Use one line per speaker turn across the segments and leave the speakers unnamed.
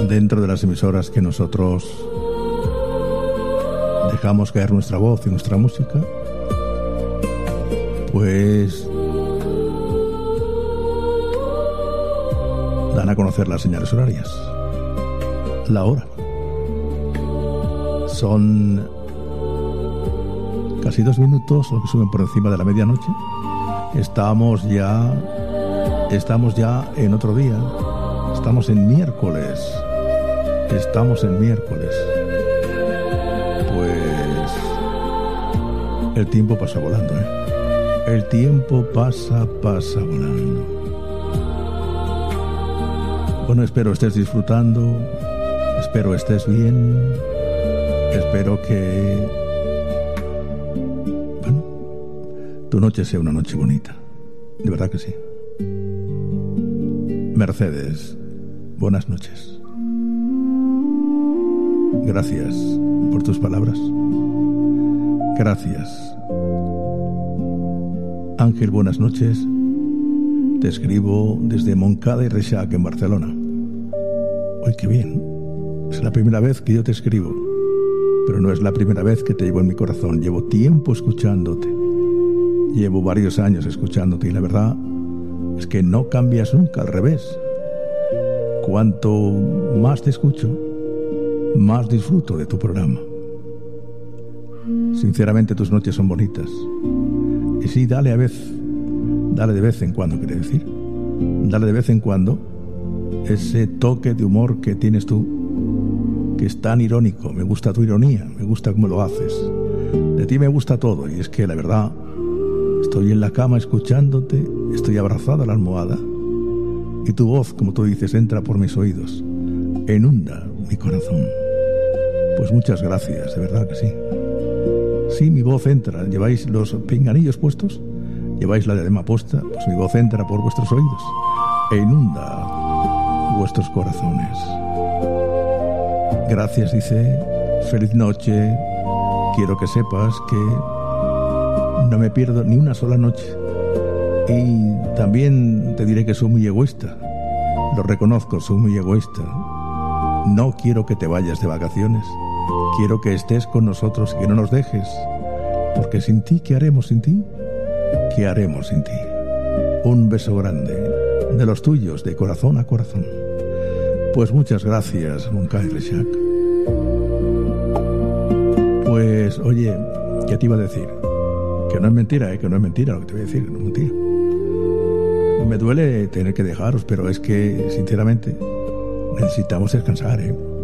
dentro de las emisoras que nosotros dejamos caer nuestra voz y nuestra música, pues dan a conocer las señales horarias, la hora. Son casi 2 minutos lo que suben por encima de la medianoche. Estamos ya en otro día. Estamos en miércoles. Pues el tiempo pasa volando, El tiempo pasa volando. Bueno, espero estés disfrutando, espero estés bien, espero que, bueno, tu noche sea una noche bonita, de verdad que sí. Mercedes, buenas noches. Gracias por tus palabras. Gracias. Ángel, buenas noches. Te escribo desde Montcada y Reixac, en Barcelona. ¡Uy, qué bien! Es la primera vez que yo te escribo, pero no es la primera vez que te llevo en mi corazón. Llevo tiempo escuchándote. Llevo varios años escuchándote y la verdad es que no cambias nunca, al revés. Cuanto más te escucho, más disfruto de tu programa. Sinceramente, tus noches son bonitas. Y sí, dale de vez en cuando, quiere decir. Dale de vez en cuando ese toque de humor que tienes tú, que es tan irónico. Me gusta tu ironía, me gusta cómo lo haces. De ti me gusta todo, y es que la verdad, estoy en la cama escuchándote, estoy abrazada a la almohada, y tu voz, como tú dices, entra por mis oídos, inunda mi corazón. Pues muchas gracias, de verdad que sí. Sí, mi voz entra. ¿Lleváis los pinganillos puestos? ¿Lleváis la diadema puesta? Pues mi voz entra por vuestros oídos e inunda vuestros corazones. Gracias, dice. Feliz noche. Quiero que sepas que no me pierdo ni una sola noche. Y también te diré que soy muy egoísta. Lo reconozco, soy muy egoísta. No quiero que te vayas de vacaciones. Quiero que estés con nosotros y que no nos dejes. Porque sin ti, ¿qué haremos sin ti? ¿Qué haremos sin ti? Un beso grande, de los tuyos, de corazón a corazón. Pues muchas gracias, Montcada y Reixac. Pues, oye, ¿qué te iba a decir? Que no es mentira, que no es mentira lo que te voy a decir, no es mentira. Me duele tener que dejaros, pero es que, sinceramente, necesitamos descansar,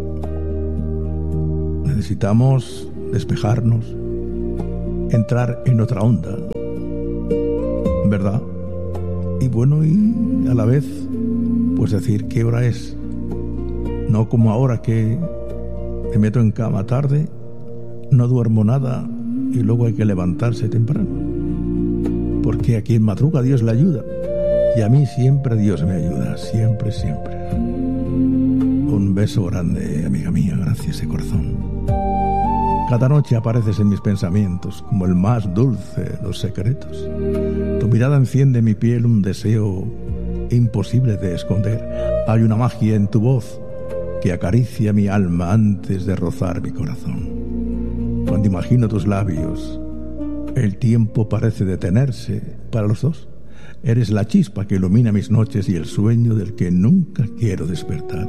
Necesitamos despejarnos, entrar en otra onda, ¿verdad? Y bueno, y a la vez, pues decir qué hora es. No como ahora que me meto en cama tarde, no duermo nada y luego hay que levantarse temprano. Porque a quien madruga Dios le ayuda. Y a mí siempre Dios me ayuda, siempre, siempre. Un beso grande, amiga mía, gracias de corazón. Cada noche apareces en mis pensamientos como el más dulce de los secretos. Tu mirada enciende en mi piel un deseo imposible de esconder. Hay una magia en tu voz que acaricia mi alma antes de rozar mi corazón. Cuando imagino tus labios, el tiempo parece detenerse para los dos. Eres la chispa que ilumina mis noches y el sueño del que nunca quiero despertar.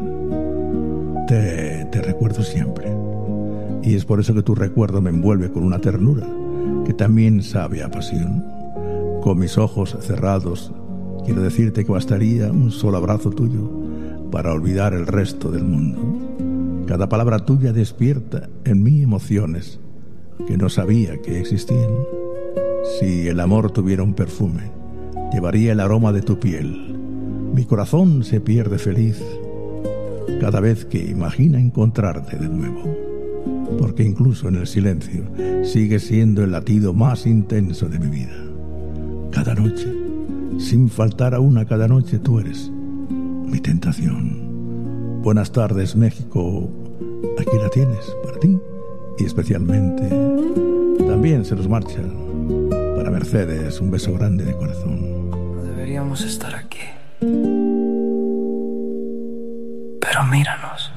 Te recuerdo siempre. Y es por eso que tu recuerdo me envuelve con una ternura que también sabe a pasión. Con mis ojos cerrados, quiero decirte que bastaría un solo abrazo tuyo para olvidar el resto del mundo. Cada palabra tuya despierta en mí emociones que no sabía que existían. Si el amor tuviera un perfume, llevaría el aroma de tu piel. Mi corazón se pierde feliz cada vez que imagina encontrarte de nuevo. Porque incluso en el silencio sigue siendo el latido más intenso de mi vida. Cada noche, sin faltar a una, cada noche tú eres mi tentación. Buenas tardes, México. Aquí la tienes, para ti. Y especialmente, también se nos marcha para Mercedes. Un beso grande de corazón.
No deberíamos estar aquí. Pero míranos.